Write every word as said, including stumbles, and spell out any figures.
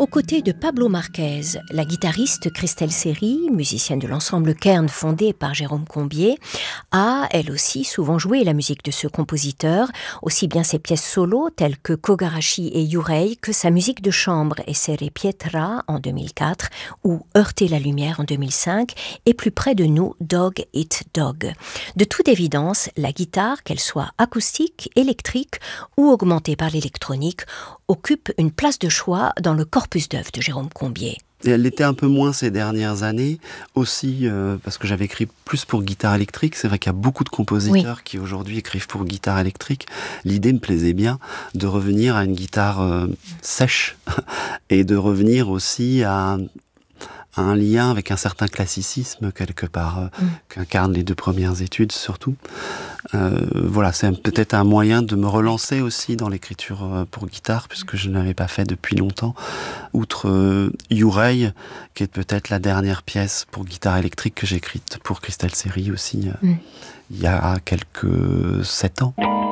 Aux côtés de Pablo Marquez, la guitariste Christelle Seri, musicienne de l'ensemble Kern fondé par Jérôme Combier, a, elle aussi, souvent joué la musique de ce compositeur, aussi bien ses pièces solo telles que Kogarashi et Yurei que sa musique de chambre Essere Pietra en deux mille quatre ou Heurter la lumière en deux mille cinq et plus près de nous Dog Eat Dog. De toute évidence, la guitare, qu'elle soit acoustique, électrique ou augmentée par l'électronique, occupe une place de choix dans le corpus d'œuvres de Jérôme Combier. Et elle l'était un peu moins ces dernières années, aussi euh, parce que j'avais écrit plus pour guitare électrique. C'est vrai qu'il y a beaucoup de compositeurs oui. qui aujourd'hui écrivent pour guitare électrique. L'idée me plaisait bien de revenir à une guitare euh, sèche et de revenir aussi à, à un lien avec un certain classicisme quelque part, euh, mm. qu'incarnent les deux premières études surtout. Euh, voilà, c'est peut-être un moyen de me relancer aussi dans l'écriture pour guitare, puisque je ne l'avais pas fait depuis longtemps. Outre euh, Yurei, qui est peut-être la dernière pièce pour guitare électrique que j'ai écrite pour Christelle Seri aussi, euh, mm. il y a quelques sept ans.